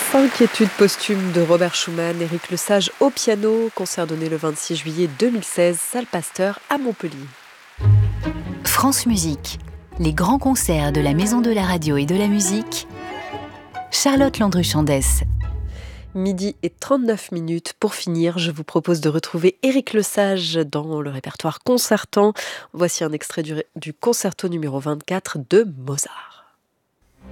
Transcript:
5 études posthumes de Robert Schumann, Éric Lesage au piano, concert donné le 26 juillet 2016, salle Pasteur à Montpellier. France Musique, les grands concerts de la Maison de la Radio et de la Musique. Charlotte Landru-Chandès. Midi et 39 minutes. Pour finir, je vous propose de retrouver Éric Lesage dans le répertoire concertant. Voici un extrait du concerto numéro 24 de Mozart.